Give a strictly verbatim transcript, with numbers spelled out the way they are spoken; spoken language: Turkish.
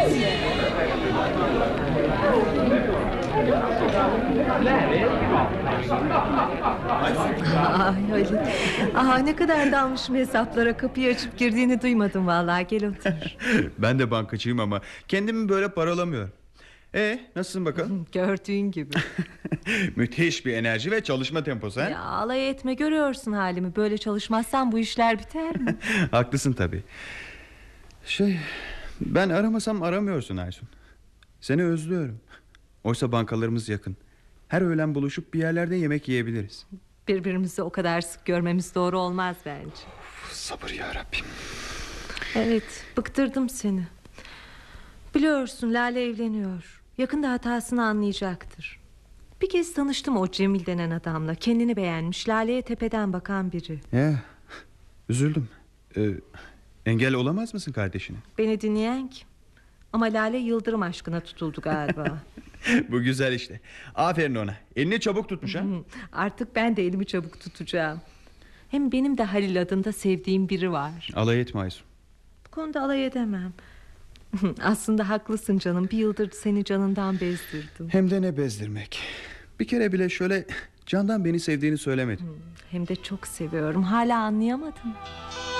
Ay Halit. Aha, ne kadar dalmışım hesaplara. Kapıyı açıp girdiğini duymadım vallahi. Gel otur. Ben de bankacıyım ama kendimi böyle paralamıyorum. E nasılsın bakalım? Gördüğün gibi. Müthiş bir enerji ve çalışma temposu ha? Ya alay etme, görüyorsun halimi. Böyle çalışmazsan bu işler biter mi? Haklısın tabii. Şey, ben aramasam aramıyorsun Aysun. Seni özlüyorum. Oysa bankalarımız yakın. Her öğlen buluşup bir yerlerde yemek yiyebiliriz. Birbirimizi o kadar sık görmemiz doğru olmaz bence. Uf, sabır yarabbim. Evet, bıktırdım seni. Biliyorsun Lale evleniyor. Yakında hatasını anlayacaktır. Bir kez tanıştım o Cemil denen adamla. Kendini beğenmiş, Lale'ye tepeden bakan biri. Ya, üzüldüm. Ee, engel olamaz mısın kardeşine? Beni dinleyen kim? Ama Lale yıldırım aşkına tutuldu galiba. Bu güzel işte. Aferin ona. Elini çabuk tutmuş ha. Artık ben de elimi çabuk tutacağım. Hem benim de Halil adında sevdiğim biri var. Alay etme Aysun. Bu konuda alay edemem. Aslında haklısın canım. Bir yıldır seni canından bezdirdim. Hem de ne bezdirmek. Bir kere bile şöyle candan beni sevdiğini söylemedin. Hem de çok seviyorum. Hala anlayamadım.